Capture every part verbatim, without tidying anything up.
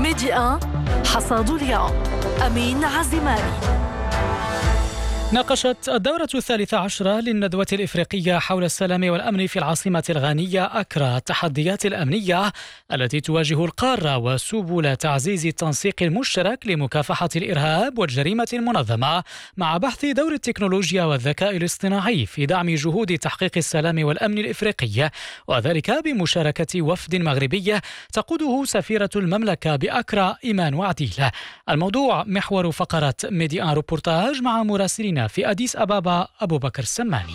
ميديا حصاد اليوم. أمين عزماني. ناقشت الدورة الثالثة عشرة للندوة الإفريقية حول السلام والأمن في العاصمة الغانية أكرا التحديات الأمنية التي تواجه القارة وسبل تعزيز التنسيق المشترك لمكافحة الإرهاب والجريمة المنظمة، مع بحث دور التكنولوجيا والذكاء الاصطناعي في دعم جهود تحقيق السلام والأمن الإفريقي، وذلك بمشاركة وفد مغربي تقوده سفيرة المملكة بأكرا إيمان وعديل. الموضوع محور فقرة ميديا روبورتاج مع مراسلين في أديس أبابا أبو بكر السماني.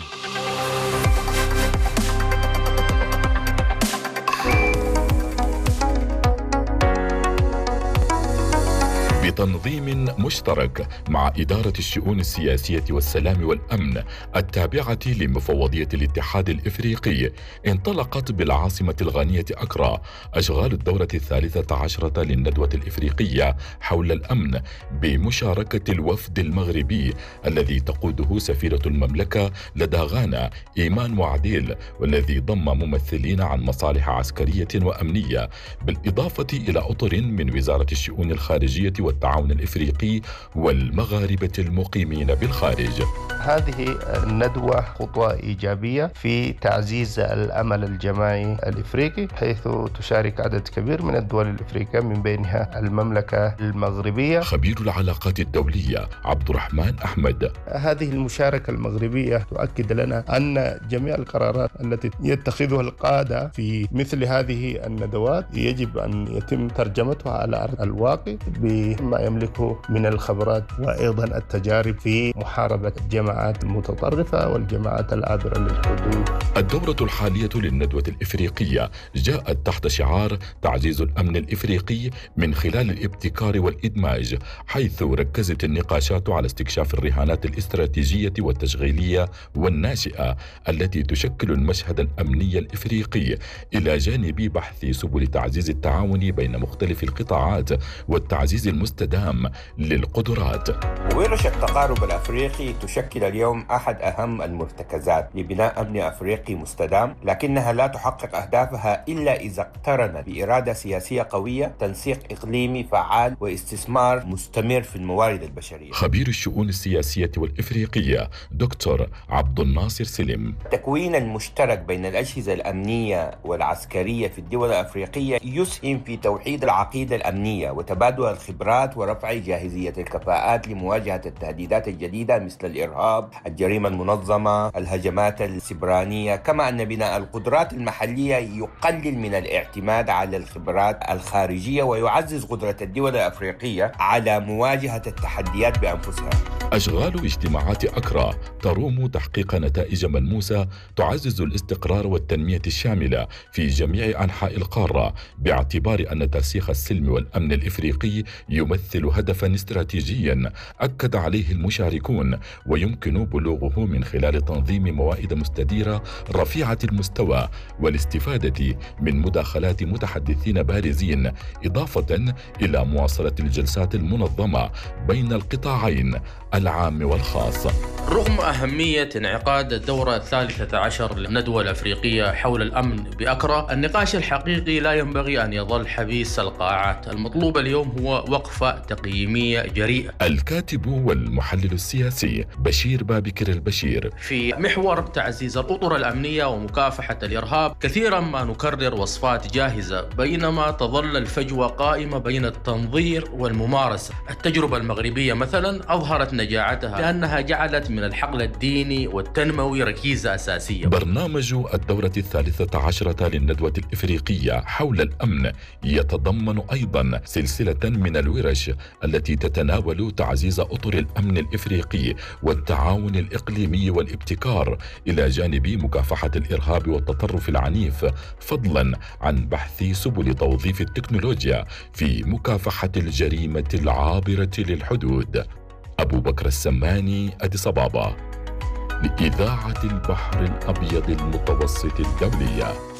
بتنظيم مشترك مع إدارة الشؤون السياسية والسلام والأمن التابعة لمفوضية الاتحاد الإفريقي، انطلقت بالعاصمة الغانية أكرا أشغال الدورة الثالثة عشرة للندوة الإفريقية حول الأمن بمشاركة الوفد المغربي الذي تقوده سفيرة المملكة لدى غانا إيمان وعديل، والذي ضم ممثلين عن مصالح عسكرية وأمنية، بالإضافة إلى أطر من وزارة الشؤون الخارجية والتعاون الإفريقي والمغاربة المقيمين بالخارج. هذه الندوة خطوة إيجابية في تعزيز الأمل الجماعي الإفريقي، حيث تشارك عدد كبير من الدول الإفريقية من بينها المملكة المغربية. خبير العلاقات الدولية عبد الرحمن أحمد: هذه المشاركة المغربية تؤكد لنا أن جميع القرارات التي يتخذها القادة في مثل هذه الندوات يجب أن يتم ترجمتها على أرض الواقع بما يملكه من الخبرات وأيضا التجارب في محاربة الجماعات المتطرفة والجماعات العابرة للحدود. الدورة الحالية للندوة الإفريقية جاءت تحت شعار تعزيز الأمن الإفريقي من خلال الابتكار والإدماج، حيث ركزت النقاشات على استكشاف الرهانات الاستراتيجية والتشغيلية والناشئة التي تشكل المشهد الأمني الإفريقي، إلى جانب بحث سبل تعزيز التعاون بين مختلف القطاعات والتعزيز المستدام للقدرات. ورشة التقارب الأفريقي تشكل اليوم أحد أهم المرتكزات لبناء أمن أفريقي مستدام، لكنها لا تحقق أهدافها إلا إذا اقترنت بإرادة سياسية قوية، تنسيق إقليمي فعال، واستثمار مستمر في الموارد البشرية. خبير الشؤون السياسية والإفريقية دكتور عبد الناصر سلم: التكوين المشترك بين الأجهزة الأمنية والعسكرية في الدول الأفريقية يسهم في توحيد العقيدة الأمنية وتبادل الخبرات ورفع جاهزية الكفاءات لمواجهة التهديدات الجديدة مثل الإرهاب، الجريمة المنظمة، الهجمات السبرانية، كما أن بناء القدرات المحلية يقلل من الاعتماد على الخبرات الخارجية ويعزز قدرة الدول الأفريقية على مواجهة التحديات بأنفسها. أشغال اجتماعات أكرا تروم تحقيق نتائج ملموسة تعزز الاستقرار والتنمية الشاملة في جميع أنحاء القارة، باعتبار أن ترسيخ السلم والأمن الإفريقي يمثل هدفا استراتيجيا أكد عليه المشاركون، ويمكن بلوغه من خلال تنظيم موائد مستديرة رفيعة المستوى والاستفادة من مداخلات متحدثين بارزين، إضافة إلى مواصلة الجلسات المنظمة بين القطاعين العام والخاص. رغم أهمية انعقاد الدورة الثالثة عشر للندوة الأفريقية حول الأمن بأكرا، النقاش الحقيقي لا ينبغي أن يظل حبيس القاعات. المطلوب اليوم هو وقفة تقييمية جريئة. الكاتب والمحلل السياسي بشير بابكر البشير: في محور تعزيز الأطر الأمنية ومكافحة الإرهاب، كثيرا ما نكرر وصفات جاهزة بينما تظل الفجوة قائمة بين التنظير والممارسة. التجربة المغربية مثلا أظهرت نجاعتها لأنها جعلت من الحقل الديني والتنموي ركيزة أساسية. برنامج الدورة الثالثة عشرة للندوة الإفريقية حول الأمن يتضمن أيضا سلسلة من الورش التي تتناول تعزيز أطر الأمن الإفريقي والتعاون الإقليمي والابتكار، إلى جانب مكافحة الإرهاب والتطرف العنيف، فضلا عن بحث سبل توظيف التكنولوجيا في مكافحة الجريمة العابرة للحدود. أبو بكر السماني، أديس أبابا، لإذاعة البحر الأبيض المتوسط الدولية.